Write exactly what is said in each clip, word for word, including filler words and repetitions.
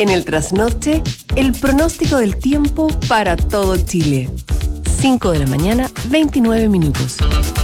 En el trasnoche, el pronóstico del tiempo para todo Chile. cinco de la mañana, veintinueve minutos.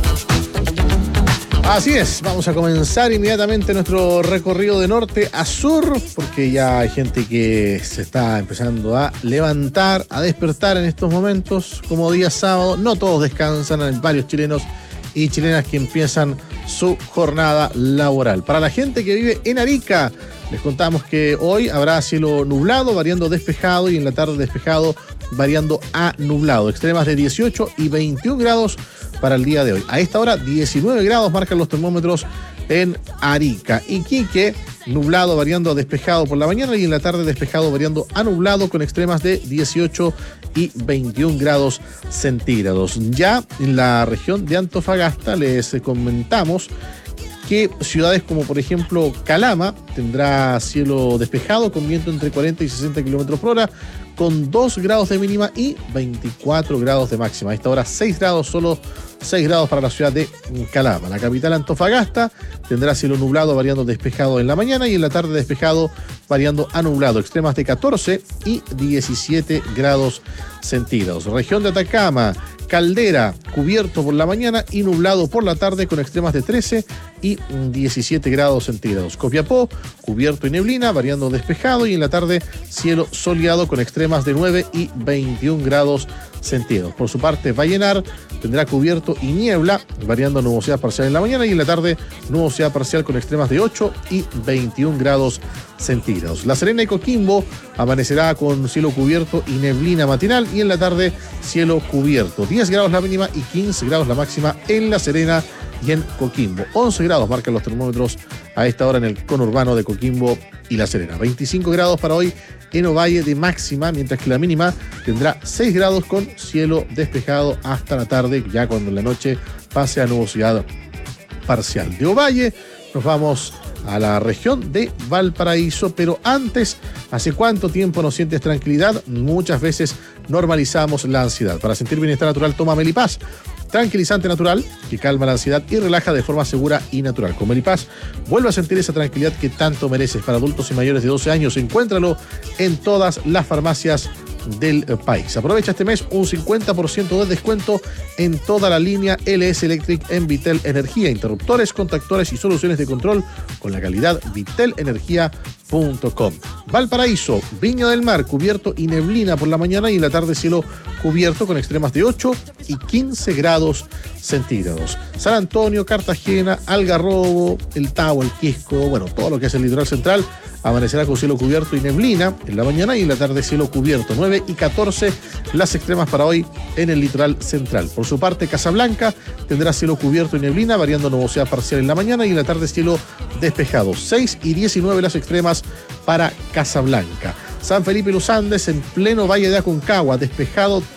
Así es, vamos a comenzar inmediatamente nuestro recorrido de norte a sur, porque ya hay gente que se está empezando a levantar, a despertar en estos momentos, como día sábado. No todos descansan, hay varios chilenos y chilenas que empiezan su jornada laboral. Para la gente que vive en Arica, les contamos que hoy habrá cielo nublado, variando despejado, y en la tarde despejado, variando a nublado. Extremas de dieciocho y veintiún grados para el día de hoy. A esta hora, diecinueve grados marcan los termómetros en Arica. Iquique, nublado variando a despejado por la mañana, y en la tarde despejado variando a nublado, con extremas de dieciocho y veintiún grados centígrados. Ya en la región de Antofagasta les comentamos que ciudades como por ejemplo Calama tendrá cielo despejado con viento entre cuarenta y sesenta kilómetros por hora, con dos grados de mínima y veinticuatro grados de máxima. A esta hora seis grados, solo seis grados para la ciudad de Calama. La capital Antofagasta tendrá cielo nublado variando despejado en la mañana, y en la tarde despejado variando a nublado. Extremas de catorce y diecisiete grados centígrados. Región de Atacama, Caldera, cubierto por la mañana y nublado por la tarde, con extremas de trece y diecisiete grados centígrados. Copiapó, cubierto y neblina, variando despejado, y en la tarde cielo soleado con extremas de nueve y veintiún grados centígrados. Por su parte, Vallenar tendrá cubierto y niebla, variando nubosidad parcial en la mañana, y en la tarde nubosidad parcial con extremas de ocho y veintiún grados centígrados. La Serena y Coquimbo amanecerá con cielo cubierto y neblina matinal, y en la tarde cielo cubierto. diez grados la mínima y quince grados la máxima en La Serena y en Coquimbo. once grados marcan los termómetros a esta hora en el conurbano de Coquimbo y La Serena. veinticinco grados para hoy en Ovalle de máxima, mientras que la mínima tendrá seis grados con cielo despejado hasta la tarde, ya cuando en la noche pase a nubosidad parcial. De Ovalle nos vamos a la región de Valparaíso, pero antes, ¿hace cuánto tiempo no sientes tranquilidad? Muchas veces normalizamos la ansiedad. Para sentir bienestar natural, toma Melipaz, tranquilizante natural que calma la ansiedad y relaja de forma segura y natural. Con Melipaz, vuelve a sentir esa tranquilidad que tanto mereces. Para adultos y mayores de doce años, encuéntralo en todas las farmacias del país. Aprovecha este mes un cincuenta por ciento de descuento en toda la línea L S Electric en Vitel Energía, interruptores, contactores y soluciones de control con la calidad vitel energía punto com. Valparaíso, Viña del Mar, cubierto y neblina por la mañana, y en la tarde cielo cubierto con extremas de ocho y quince grados centígrados. San Antonio, Cartagena, Algarrobo, El Tabo, El Quisco, bueno, todo lo que es el litoral central, amanecerá con cielo cubierto y neblina en la mañana, y en la tarde cielo cubierto. nueve y catorce las extremas para hoy en el litoral central. Por su parte, Casablanca tendrá cielo cubierto y neblina, variando nubosidad parcial en la mañana, y en la tarde cielo despejado. seis y diecinueve las extremas para Casablanca. San Felipe y Los Andes, en pleno Valle de Aconcagua, despejado